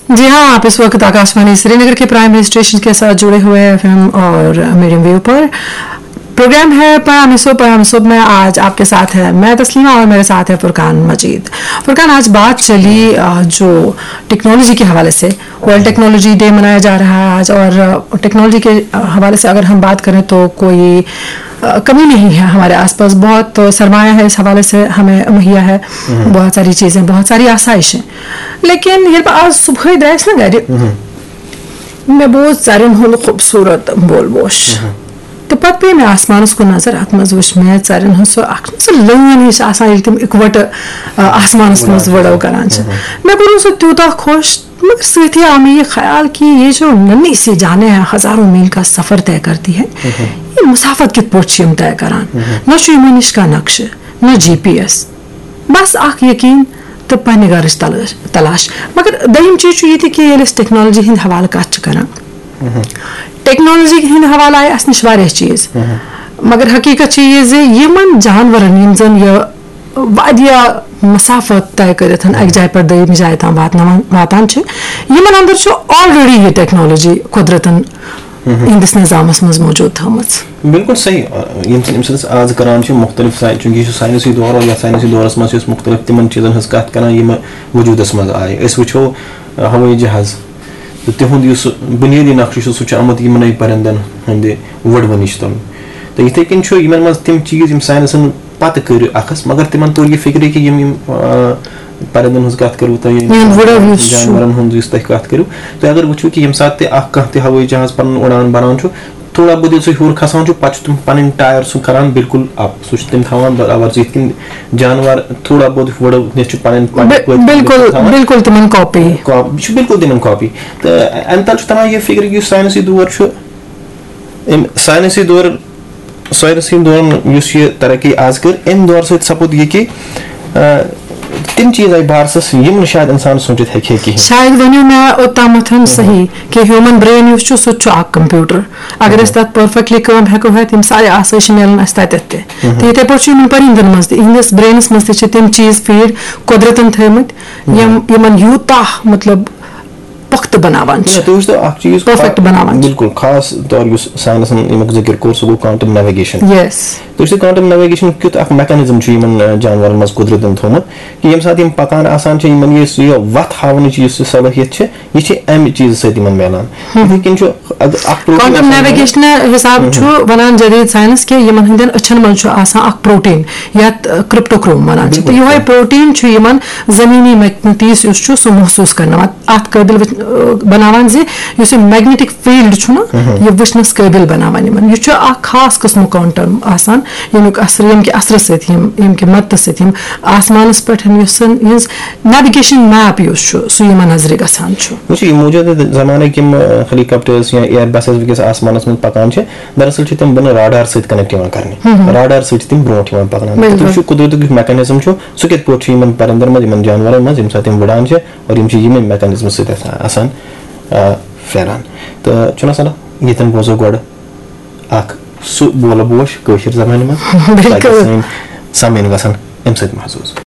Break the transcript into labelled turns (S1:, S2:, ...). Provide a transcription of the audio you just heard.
S1: जी हाँ, आप इस वक्त आकाशवाणी श्रीनगर के प्राइमरी स्टेशन के साथ जुड़े हुए हैं FM और मीडियम वेव पर। प्रोग्राम है पयाम सुब में आज आपके साथ है मैं तस्लीमा और मेरे साथ है फुरकान मजीद। फुरकान, आज बात चली जो टेक्नोलॉजी के हवाले से, वर्ल्ड टेक्नोलॉजी डे मनाया जा रहा है आज, और टेक्नोलॉजी के हवाले से अगर हम बात करें तो कोई कमी नहीं है हमारे आसपास, बहुत सरमाया है इस हवाले से हमें मुहैया है, बहुत सारी चीज़ें, बहुत सारी आसाइशें। लेकिन ये आज सुबह द्रास ना गए मैं बहुत सारे खूबसूरत बोल बोश तो पत पे मैं आसमान को नजर अत मज वुच मैं सारे सो लैन हिश तम इकवट आसमान मज वड़ो करान मैं करूँ सो त्यूता खुश, मगर साथ आव में ये ख्याल कि ये जो नन्ही सी जाने हैं हजारों मील का सफर तय करती है, ये मुसाफत कित पोट तय करान, न निश का नक्श न GPS, बस अख यकीन तो पन्ने गरच तलाश। मगर दयम चीज ये कि टेक्नोलॉजी हिंद हवाले कत करान, टेक्नोलॉजी हिंद हवाले आए अस निश वारिया चीज, मगर हकीकत चीज यमन जानवरन यम जन ये मसाफत तय कर अक जाय पर दयम जाय तम वातान यमन अंदर ऑलरेडी ये टेक्नोलॉजी कुदरतन इंदिस निजामस मज मौजूद थमस।
S2: बिल्कुल सही। आज करान मुख्तलिफ चूंकि साइंसी दौर और साइंसी दौरस मज मुख्तलिफ तिमन चीजन हज कत करान यम वजूदस मज आए। वो हवाई जहाज तो तिहुंद बुनियादी नक्श सह आमद यमन परिंदन हंद वड़व नश तुम तो इथे कन मज तम चीज साइंसन पत कर अखस, मगर तिमन तोर ये फिक्र कि परिंदन हज कत करूँ जानवरन हज कत करूँ तो अगर वो कि सात कह हवाई जहाज पन उड़ान बनान थोड़ा बहुत सह हूर खसान पे तुम पन टायर सह करान बिल्कुल अप सह तम थवान बराबर इन जानवर थोड़ा बहुत वड़ो
S1: बिल्कुल तिमन कॉपी
S2: बिल्कुल तिमन कॉपी तो अम तल तमाम ये फिक्र कि साइंसी दौर साइंसी दौर ये तरक्की आज कर अम दौर सपुद ये कि तिम चीज आई बारसस यम शायद इंसान सोचित है कि
S1: शायद वनो मैं ओतामथन सही कि ह्यूमन ब्रेन युस छु सु कंप्यूटर अगर इस तत परफेक्टली काम हेको है तिम सारे आसाइश मिलन अस तत ते ते पर छु परिंदन मस्त इंग्लिश ब्रेनस मस्त छ तिम चीज फीड कुदरतन थमत यमन यूता मतलब पुख्त बनावान
S2: चीज
S1: परफेक्ट बनावान
S2: बिल्कुल खास तौर युस साइंसन यमक जिक्र core so quantum navigation.
S1: Yes
S2: तो क्वांटम नेविगेशन क्युत अख मैकेनिज्म छ यमन जानवर मज कुदरतन थोमत कि यम साथ यम पकान आसान छ यमन ये वत हावन छ युस सलाहियत छ ये छ अम चीज से यमन मिलान लेकिन छ
S1: क्वांटम नेविगेशन हिसाब छ वनान जदीद साइंस के यमन हंदन अछन मन छ आसान अख प्रोटीन या क्रिप्टोक्रोम वनान छ तो ये प्रोटीन छ यमन जमीनी मैग्नेटिस युस छ सो महसूस करना अत काबिल बनावान जे युस मैग्नेटिक फील्ड छु ना ये वचनस काबिल बनावान यमन ये छ खास किस्म क्वांटम आसान यमुक असर यम के असर से यम के मत से आसमानस पे नेविगेशन मैप युस सो यमन नजर गसान
S2: ये मौजूद जमाने के हेलीकॉप्टर्स या एयर बसेस वगैरह आसमानस में पकान दरअसल तम बन राडार सहित कनेक्ट करने राडार सहित तम ब्रोट पकान तो कुदरत मैकेनिज्म सह कत पे परिंदन मज जानवर मज यम साथ वड़ान और यम मैकेनिज्म सहित फेरान तो चुना सला यन बोजो गोड़ सह बोल बोश कशर जबान मज समेन गसन अम महसूस।